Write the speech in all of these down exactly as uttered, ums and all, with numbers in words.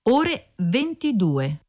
ore ventidue.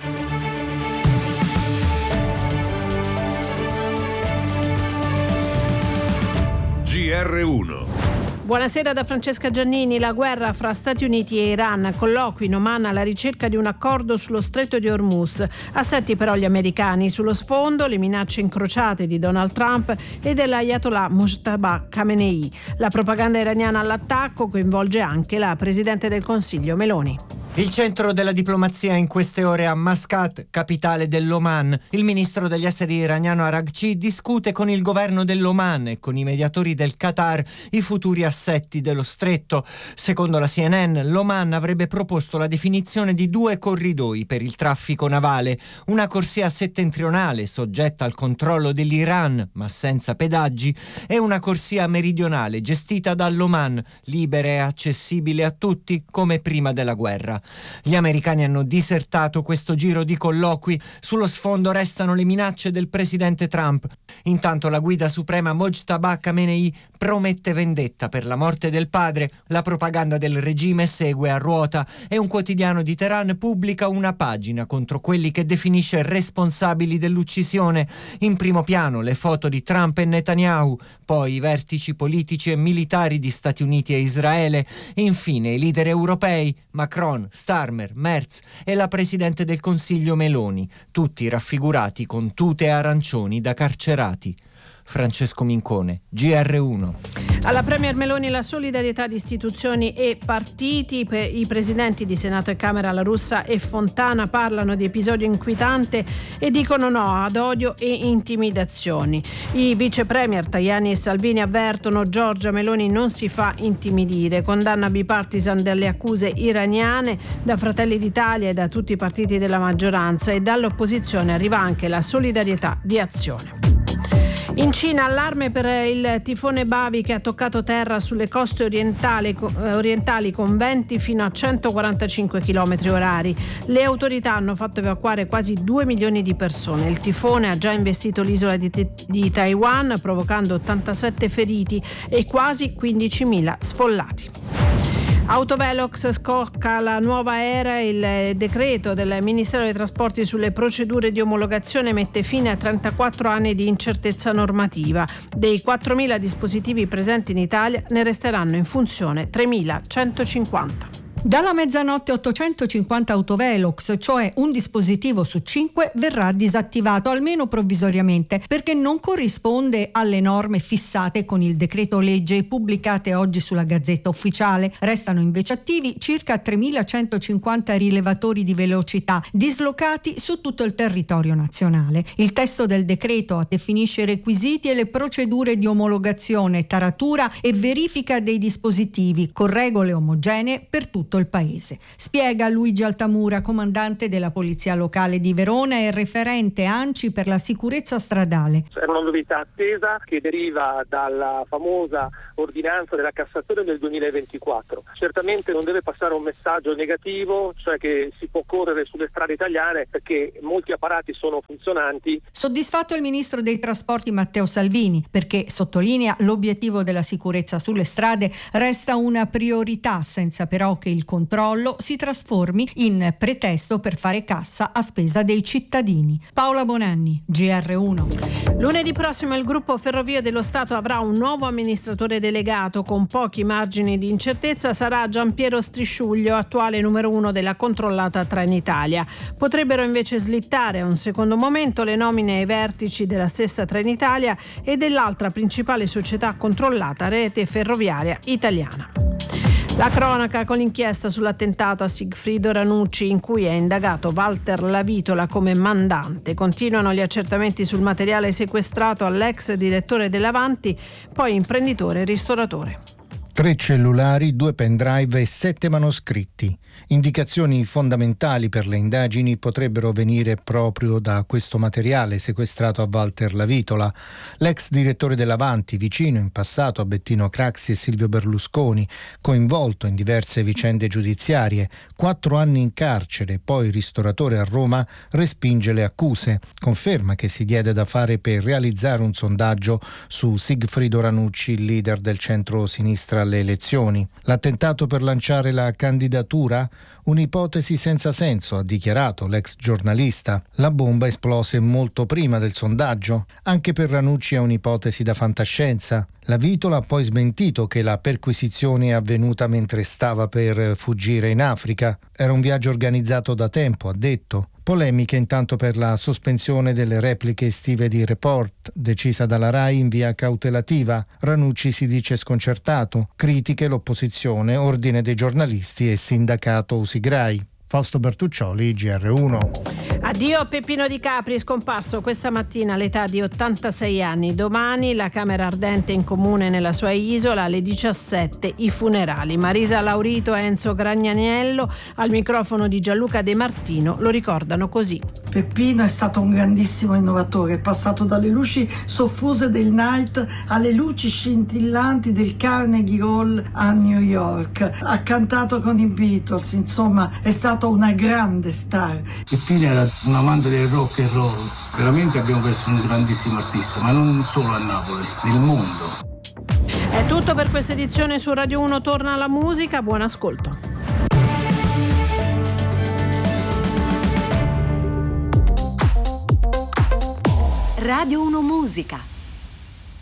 G R uno. Buonasera da Francesca Giannini. La guerra fra Stati Uniti e Iran, colloqui in Oman alla ricerca di un accordo sullo stretto di Hormuz. Assetti però gli americani. Sullo sfondo le minacce incrociate di Donald Trump e dell'Ayatollah Mojtaba Khamenei. La propaganda iraniana all'attacco coinvolge anche la Presidente del Consiglio Meloni. Il centro della diplomazia in queste ore a Mascat, capitale dell'Oman. Il ministro degli esteri iraniano Araghchi discute con il governo dell'Oman e con i mediatori del Qatar i futuri assetti dello stretto. Secondo la C N N, l'Oman avrebbe proposto la definizione di due corridoi per il traffico navale, una corsia settentrionale soggetta al controllo dell'Iran ma senza pedaggi e una corsia meridionale gestita dall'Oman, libera e accessibile a tutti come prima della guerra. Gli americani hanno disertato questo giro di colloqui. Sullo sfondo restano le minacce del presidente Trump. Intanto la guida suprema Mojtaba Khamenei promette vendetta per la morte del padre. La propaganda del regime segue a ruota e un quotidiano di Teheran pubblica una pagina contro quelli che definisce responsabili dell'uccisione. In primo piano le foto di Trump e Netanyahu, poi i vertici politici e militari di Stati Uniti e Israele, e infine i leader europei Macron, Starmer, Merz e la Presidente del Consiglio Meloni, tutti raffigurati con tute arancioni da carcerati. Francesco Mincone, G R uno. Alla Premier Meloni la solidarietà di istituzioni e partiti. I presidenti di Senato e Camera, La Russa e Fontana, parlano di episodio inquietante e dicono no ad odio e intimidazioni. I vice premier Tajani e Salvini avvertono: Giorgia Meloni non si fa intimidire. Condanna bipartisan delle accuse iraniane da Fratelli d'Italia e da tutti i partiti della maggioranza, e dall'opposizione arriva anche la solidarietà di Azione. In Cina allarme per il tifone Bavi che ha toccato terra sulle coste orientali, orientali con venti fino a centoquarantacinque chilometri orari. Le autorità hanno fatto evacuare quasi due milioni di persone. Il tifone ha già investito l'isola di, di Taiwan, provocando ottantasette feriti e quasi quindicimila sfollati. Autovelox scocca la nuova era. Il decreto del Ministero dei Trasporti sulle procedure di omologazione mette fine a trentaquattro anni di incertezza normativa. Dei quattromila dispositivi presenti in Italia ne resteranno in funzione tremilacentocinquanta. Dalla mezzanotte ottocentocinquanta autovelox, cioè un dispositivo su cinque, verrà disattivato, almeno provvisoriamente, perché non corrisponde alle norme fissate con il decreto legge pubblicate oggi sulla Gazzetta Ufficiale. Restano invece attivi circa tremilacentocinquanta rilevatori di velocità dislocati su tutto il territorio nazionale. Il testo del decreto definisce i requisiti e le procedure di omologazione, taratura e verifica dei dispositivi con regole omogenee per tutto il paese. Spiega Luigi Altamura, comandante della Polizia Locale di Verona e referente ANCI per la sicurezza stradale. È una novità attesa che deriva dalla famosa ordinanza della Cassazione del duemilaventiquattro. Certamente non deve passare un messaggio negativo, cioè che si può correre sulle strade italiane perché molti apparati sono funzionanti. Soddisfatto il ministro dei trasporti Matteo Salvini, perché sottolinea l'obiettivo della sicurezza sulle strade resta una priorità, senza però che il controllo si trasformi in pretesto per fare cassa a spesa dei cittadini. Paola Bonanni, G R uno. Lunedì prossimo il gruppo Ferrovie dello Stato avrà un nuovo amministratore delegato. Con pochi margini di incertezza sarà Giampiero Strisciuglio, attuale numero uno della controllata Trenitalia. Potrebbero invece slittare a un secondo momento le nomine ai vertici della stessa Trenitalia e dell'altra principale società controllata, Rete Ferroviaria Italiana. La cronaca con l'inchiesta sull'attentato a Sigfrido Ranucci, in cui è indagato Walter Lavitola come mandante. Continuano gli accertamenti sul materiale sequestrato all'ex direttore dell'Avanti, poi imprenditore e ristoratore. Tre cellulari, due pendrive e sette manoscritti. Indicazioni fondamentali per le indagini potrebbero venire proprio da questo materiale sequestrato a Walter Lavitola, l'ex direttore dell'Avanti, vicino in passato a Bettino Craxi e Silvio Berlusconi, coinvolto in diverse vicende giudiziarie, quattro anni in carcere, poi ristoratore a Roma, respinge le accuse. Conferma che si diede da fare per realizzare un sondaggio su Sigfrido Ranucci, il leader del centro-sinistra alle elezioni. L'attentato per lanciare la candidatura? Un'ipotesi senza senso, ha dichiarato l'ex giornalista. La bomba esplose molto prima del sondaggio. Anche per Ranucci è un'ipotesi da fantascienza. La Vitola ha poi smentito che la perquisizione è avvenuta mentre stava per fuggire in Africa. Era un viaggio organizzato da tempo, ha detto. Polemiche intanto per la sospensione delle repliche estive di Report, decisa dalla RAI in via cautelativa. Ranucci si dice sconcertato. Critiche l'opposizione, ordine dei giornalisti e sindacato Usigrai. Fausto Bertuccioli, G R uno. Addio a Peppino Di Capri, scomparso questa mattina all'età di ottantasei anni. Domani la Camera Ardente in comune nella sua isola, alle diciassette i funerali. Marisa Laurito e Enzo Gragnaniello al microfono di Gianluca De Martino lo ricordano così. Peppino è stato un grandissimo innovatore, è passato dalle luci soffuse del Night alle luci scintillanti del Carnegie Hall a New York. Ha cantato con i Beatles, insomma è stato una grande star. Peppino era un amante del rock and roll. Veramente abbiamo perso un grandissimo artista, ma non solo a Napoli, nel mondo. È tutto per questa edizione. Su Radio uno torna la musica, buon ascolto. Radio uno Musica.